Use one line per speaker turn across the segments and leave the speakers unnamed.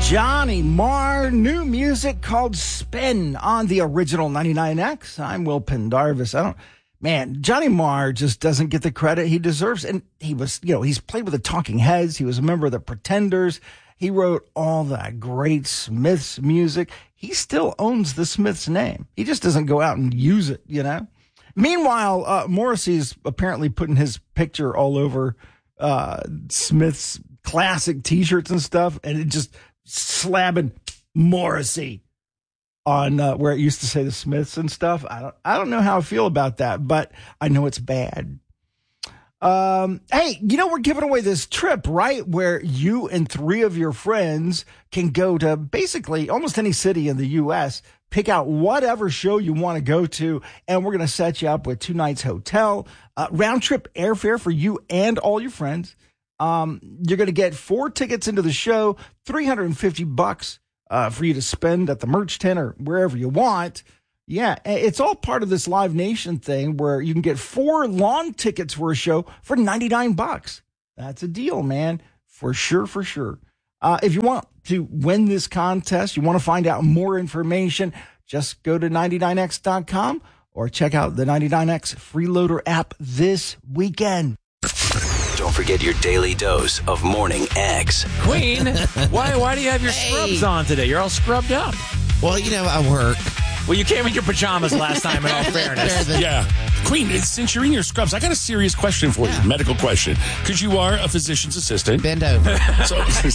Johnny Marr, new music called Spin on the original 99X. I'm Will Pendarvis. Johnny Marr just doesn't get the credit he deserves. And he was, he's played with the Talking Heads. He was a member of the Pretenders. He wrote all that great Smiths music. He still owns the Smiths name. He just doesn't go out and use it, Meanwhile, Morrissey's apparently putting his picture all over Smiths classic T-shirts and stuff, and it just slabbing Morrissey on where it used to say the Smiths and stuff. I don't know how I feel about that, but I know it's bad. Hey, we're giving away this trip, right? Where you and 3 of your friends can go to basically almost any city in the U.S., pick out whatever show you want to go to, and we're going to set you up with 2 nights hotel, round trip airfare for you and all your friends. You're going to get 4 tickets into the show, $350 for you to spend at the merch tent or wherever you want. Yeah, it's all part of this Live Nation thing where you can get 4 lawn tickets for a show for $99. That's a deal, man. For sure, for sure. If you want to win this contest, you want to find out more information, just go to 99x.com or check out the 99X Freeloader app this weekend.
Don't forget your daily dose of Morning X.
Queen, why do you have your scrubs on today? You're all scrubbed up.
Well, I work.
Well, you came in your pajamas last time, in all fairness.
Yeah. Queen, since you're in your scrubs, I got a serious question for you, medical question, because you are a physician's assistant.
Bend over.
So,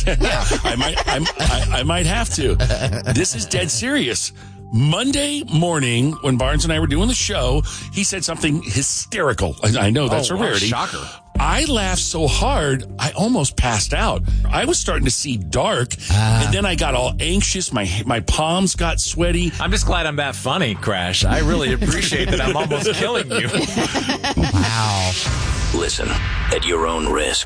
I might have to. This is dead serious. Monday morning, when Barnes and I were doing the show, he said something hysterical. I know that's a rarity.
Shocker.
I laughed so hard, I almost passed out. I was starting to see dark, and then I got all anxious. My palms got sweaty.
I'm just glad I'm that funny, Crash. I really appreciate that I'm almost killing you.
Wow.
Listen at your own risk.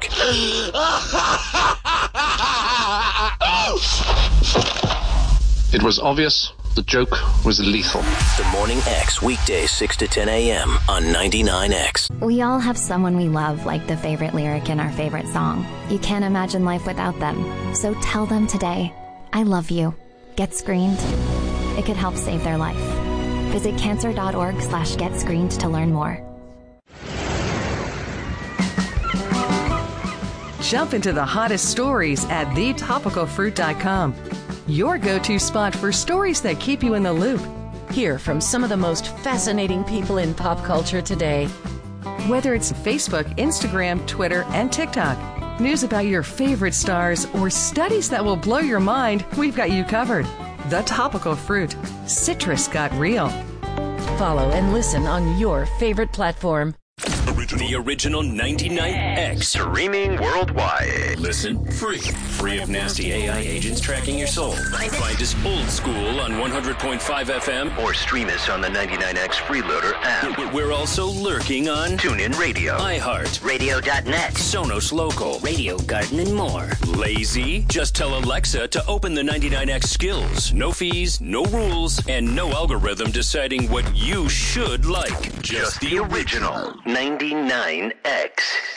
It was obvious. The joke was lethal.
The Morning X, weekdays 6 to 10 a.m. on 99X.
We all have someone we love, like the favorite lyric in our favorite song. You can't imagine life without them. So tell them today, I love you. Get screened. It could help save their life. Visit cancer.org/getscreened to learn more.
Jump into the hottest stories at thetopicalfruit.com. Your go-to spot for stories that keep you in the loop.
Hear from some of the most fascinating people in pop culture today.
Whether it's Facebook, Instagram, Twitter, and TikTok, news about your favorite stars, or studies that will blow your mind, we've got you covered. The Topical Fruit. Citrus got real.
Follow and listen on your favorite platform.
The original 99X.
Streaming worldwide.
Listen free. Free of nasty AI agents tracking your soul. Find us old school on 100.5 FM.
Or stream us on the 99X Freeloader app.
We're also lurking on
TuneIn Radio,
iHeart,
Radio.net,
Sonos Local,
Radio Garden, and more.
Lazy? Just tell Alexa to open the 99X skills. No fees, no rules, and no algorithm deciding what you should like.
Just the original 99X.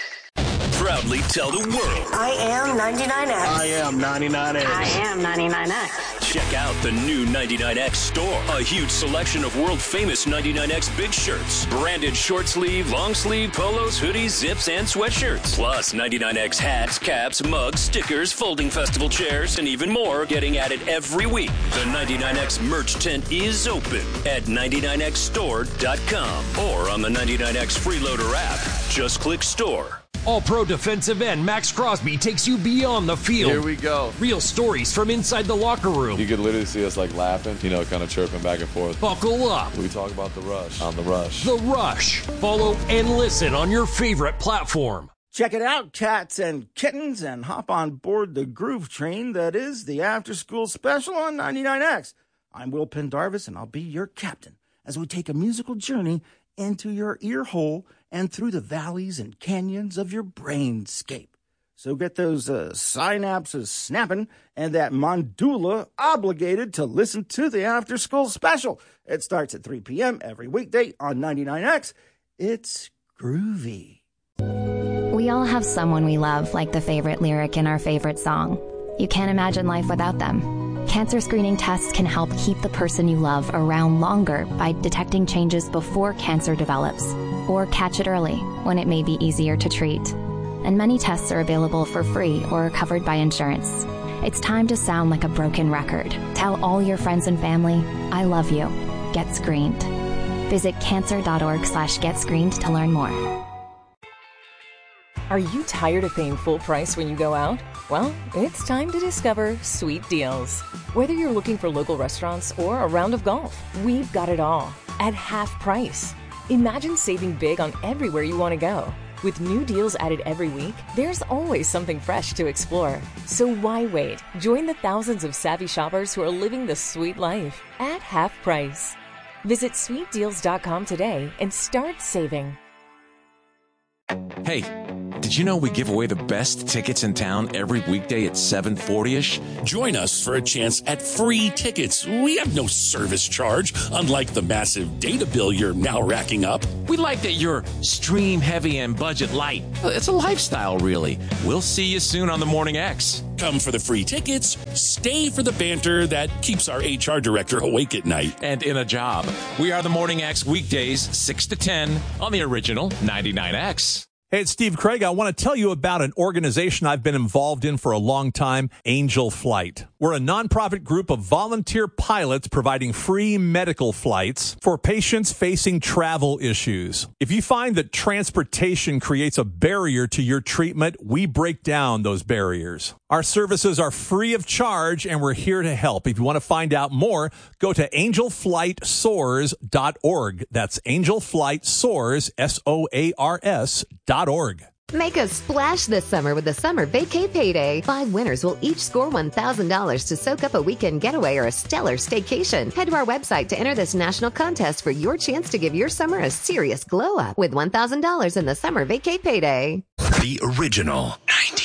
Proudly tell the world.
I am 99X.
I am 99X.
I am 99X.
Check out the new 99X store. A huge selection of world-famous 99X big shirts. Branded short sleeve, long sleeve, polos, hoodies, zips, and sweatshirts. Plus 99X hats, caps, mugs, stickers, folding festival chairs, and even more getting added every week. The 99X merch tent is open at 99xstore.com or on the 99X Freeloader app. Just click store.
All-Pro defensive end Max Crosby takes you beyond the field.
Here we go.
Real stories from inside the locker room.
You could literally see us laughing, kind of chirping back and forth.
Buckle up.
We talk about The Rush on The Rush.
The Rush. Follow and listen on your favorite platform.
Check it out, cats and kittens, and hop on board the groove train that is the after-school special on 99X. I'm Will Pendarvis, and I'll be your captain as we take a musical journey into your ear hole and through the valleys and canyons of your brainscape. So get those synapses snapping and that mandula obligated to listen to the After School Special. It starts at 3 p.m. every weekday on 99X. It's groovy.
We all have someone we love, like the favorite lyric in our favorite song. You can't imagine life without them. Cancer screening tests can help keep the person you love around longer by detecting changes before cancer develops, or catch it early when it may be easier to treat. And many tests are available for free or are covered by insurance. It's time to sound like a broken record. Tell all your friends and family, I love you. Get screened. Visit cancer.org/getscreened to learn more.
Are you tired of paying full price when you go out? Well, it's time to discover Sweet Deals. Whether you're looking for local restaurants or a round of golf, we've got it all at half price. Imagine saving big on everywhere you want to go. With new deals added every week, there's always something fresh to explore. So why wait? Join the thousands of savvy shoppers who are living the sweet life at half price. Visit sweetdeals.com today and start saving.
Hey, did you know we give away the best tickets in town every weekday at 7:40ish?
Join us for a chance at free tickets. We have no service charge, unlike the massive data bill you're now racking up.
We like that you're stream heavy and budget light. It's a lifestyle, really. We'll see you soon on the Morning X.
Come for the free tickets, stay for the banter that keeps our HR director awake at night.
And in a job. We are the Morning X weekdays, 6 to 10 on the original 99X.
Hey, it's Steve Craig. I want to tell you about an organization I've been involved in for a long time, Angel Flight. We're a nonprofit group of volunteer pilots providing free medical flights for patients facing travel issues. If you find that transportation creates a barrier to your treatment, we break down those barriers. Our services are free of charge, and we're here to help. If you want to find out more, go to angelflightsoars.org. That's angelflightsoars, SOARS.org.
Make a splash this summer with the Summer Vacay Payday. 5 winners will each score $1,000 to soak up a weekend getaway or a stellar staycation. Head to our website to enter this national contest for your chance to give your summer a serious glow up with $1,000 in the Summer Vacay Payday.
The original 90.